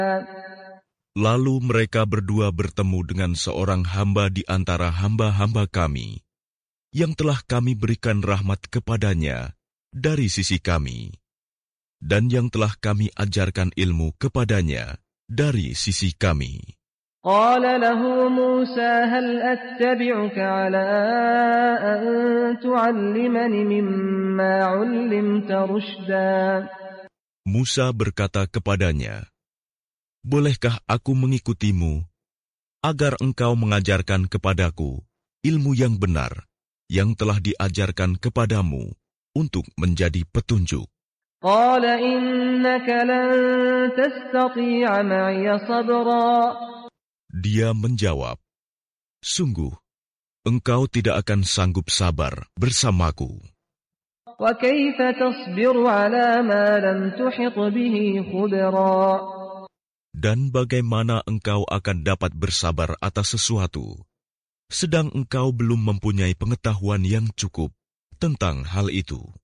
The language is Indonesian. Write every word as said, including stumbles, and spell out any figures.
Lalu mereka berdua bertemu dengan seorang hamba di antara hamba-hamba kami, yang telah kami berikan rahmat kepadanya dari sisi kami, dan yang telah kami ajarkan ilmu kepadanya dari sisi kami. قال له موسى هل أتبعك على أن تعلمني مما علمت رشدا. Musa berkata kepadanya, bolehkah aku mengikutimu agar engkau mengajarkan kepadaku ilmu yang benar yang telah diajarkan kepadamu untuk menjadi petunjuk? قال إنك لن تستطيع معي صبرا. Dia menjawab, sungguh, engkau tidak akan sanggup sabar bersamaku. وكيف تصبر على ما لم تحط به خبرا. Dan bagaimana engkau akan dapat bersabar atas sesuatu, sedang engkau belum mempunyai pengetahuan yang cukup tentang hal itu?